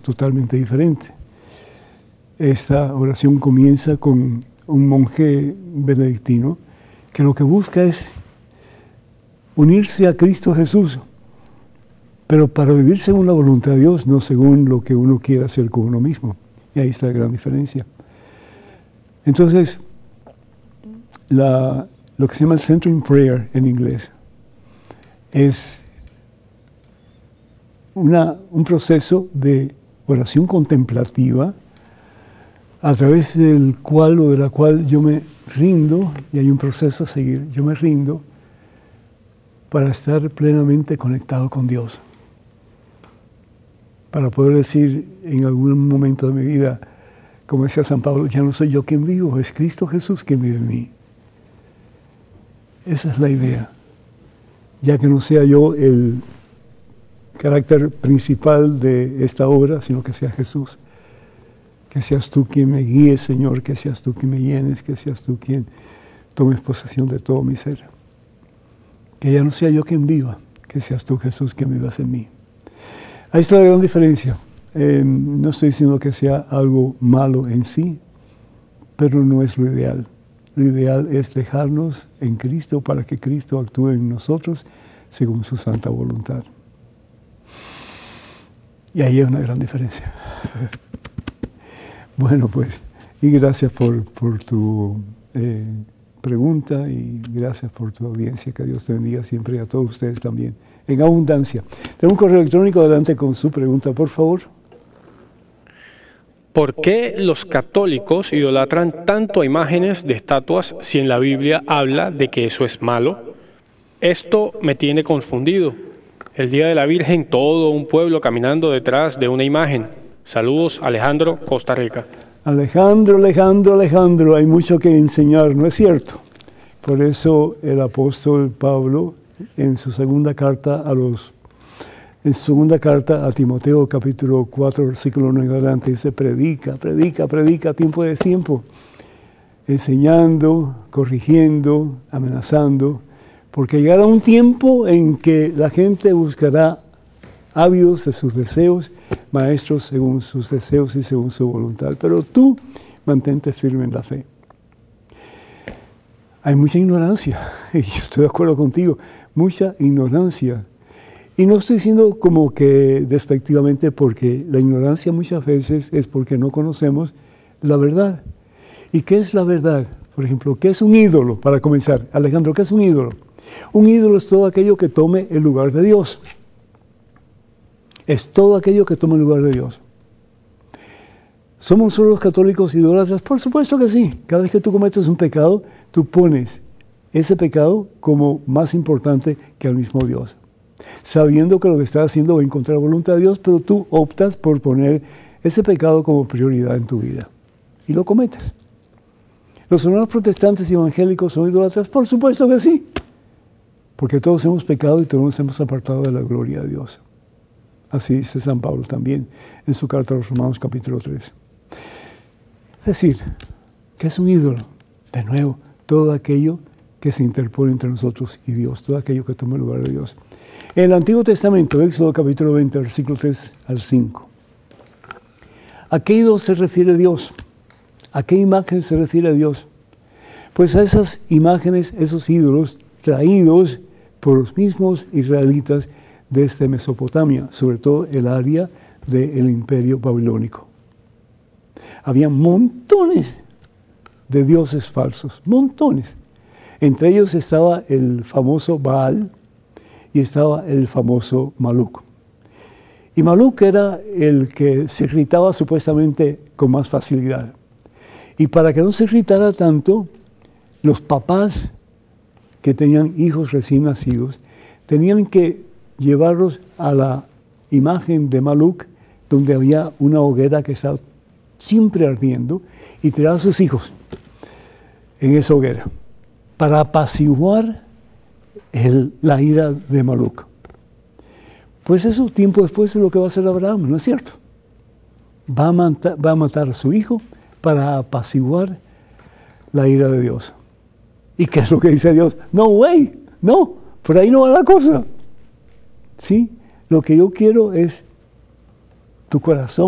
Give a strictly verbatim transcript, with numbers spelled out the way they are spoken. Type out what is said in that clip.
totalmente diferente. Esta oración comienza con un monje benedictino que lo que busca es unirse a Cristo Jesús, pero para vivir según la voluntad de Dios, no según lo que uno quiera hacer con uno mismo. Y ahí está la gran diferencia. Entonces, la, lo que se llama el Centering Prayer en inglés es una, un proceso de oración contemplativa a través del cual o de la cual yo me rindo, y hay un proceso a seguir, yo me rindo para estar plenamente conectado con Dios. Para poder decir en algún momento de mi vida, como decía San Pablo, ya no soy yo quien vivo, es Cristo Jesús quien vive en mí. Esa es la idea. Ya que no sea yo el carácter principal de esta obra, sino que sea Jesús. Que seas tú quien me guíe, Señor, que seas tú quien me llenes, que seas tú quien tomes posesión de todo mi ser. Que ya no sea yo quien viva, que seas tú, Jesús, quien vivas en mí. Ahí está la gran diferencia. Eh, no estoy diciendo que sea algo malo en sí, pero no es lo ideal. Lo ideal es dejarnos en Cristo para que Cristo actúe en nosotros según su santa voluntad. Y ahí hay una gran diferencia. Bueno, pues, y gracias por, por tu eh, pregunta y gracias por tu audiencia. Que Dios te bendiga siempre y a todos ustedes también, en abundancia. Tengo un correo electrónico, adelante con su pregunta, por favor. ¿Por qué los católicos idolatran tanto a imágenes de estatuas si en la Biblia habla de que eso es malo? Esto me tiene confundido. El día de la Virgen, todo un pueblo caminando detrás de una imagen. Saludos, Alejandro, Costa Rica. Alejandro, Alejandro, Alejandro, hay mucho que enseñar, ¿no es cierto? Por eso el apóstol Pablo, en su segunda carta a los, en su segunda carta a Timoteo, capítulo cuatro, versículo uno en adelante, dice, predica, predica, predica, tiempo de tiempo, enseñando, corrigiendo, amenazando, porque llegará un tiempo en que la gente buscará ávidos de sus deseos, maestros según sus deseos y según su voluntad. Pero tú mantente firme en la fe. Hay mucha ignorancia, y yo estoy de acuerdo contigo, mucha ignorancia. Y no estoy diciendo como que despectivamente, porque la ignorancia muchas veces es porque no conocemos la verdad. ¿Y qué es la verdad? Por ejemplo, ¿qué es un ídolo? Para comenzar, Alejandro, ¿qué es un ídolo? Un ídolo es todo aquello que tome el lugar de Dios. Es todo aquello que toma el lugar de Dios. ¿Somos solo los católicos idólatras? Por supuesto que sí. Cada vez que tú cometes un pecado, tú pones ese pecado como más importante que al mismo Dios. Sabiendo que lo que estás haciendo va en contra de la voluntad de Dios, pero tú optas por poner ese pecado como prioridad en tu vida. Y lo cometes. ¿Los hermanos protestantes y evangélicos son idólatras? Por supuesto que sí. Porque todos hemos pecado y todos nos hemos apartado de la gloria de Dios. Así dice San Pablo también en su carta a los Romanos capítulo tres. Es decir, ¿qué es un ídolo? De nuevo, todo aquello que se interpone entre nosotros y Dios, todo aquello que toma el lugar de Dios. En el Antiguo Testamento, Éxodo capítulo veinte, versículo tres al cinco. ¿A qué ídolo se refiere Dios? ¿A qué imagen se refiere Dios? Pues a esas imágenes, esos ídolos traídos por los mismos israelitas desde Mesopotamia, sobre todo el área del imperio babilónico. Había montones de dioses falsos, montones. Entre ellos estaba el famoso Baal y estaba el famoso Maluk. Y Maluk era el que se irritaba supuestamente con más facilidad. Y para que no se irritara tanto, los papás que tenían hijos recién nacidos tenían que llevarlos a la imagen de Maluk, donde había una hoguera que estaba siempre ardiendo, y tirar a sus hijos en esa hoguera, para apaciguar el, la ira de Maluk. Pues eso tiempo después es lo que va a hacer Abraham, ¿no es cierto? Va a matar, va a, matar a su hijo para apaciguar la ira de Dios. ¿Y qué es lo que dice Dios? No, güey, no, por ahí no va la cosa. ¿Sí? Lo que yo quiero es tu corazón.